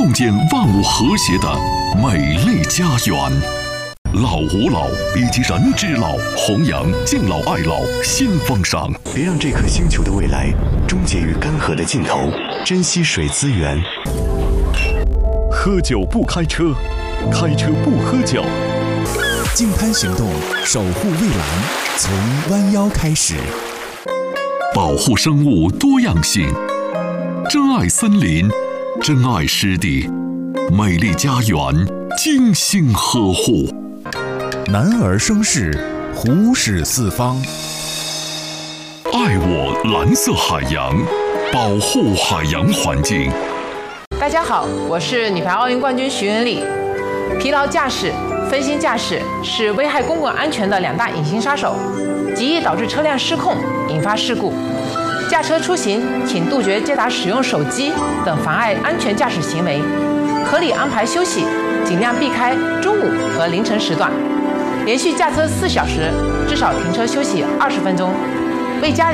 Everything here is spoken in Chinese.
共建万物和谐的美丽家园。老吾老以及人之老，弘扬敬老爱老新风尚。 别让这颗星球的未来终结于干涸的尽头，珍惜水资源。 喝酒不开车，开车不喝酒。 净滩行动，守护蔚蓝，从弯腰开始。 保护生物多样性，珍爱森林，珍爱湿地，美丽家园精心呵护。 男儿生事，虎视四方。 爱我蓝色海洋，保护海洋环境。 大家好，我是女排奥运冠军徐文丽。疲劳驾驶、分心驾驶是危害公共安全的2大隐形杀手，极易导致车辆失控，引发事故。驾车出行，请杜绝接打使用手机等妨碍安全驾驶行为，合理安排休息，尽量避开中午和凌晨时段。连续驾车4小时，至少停车休息20分钟，为家人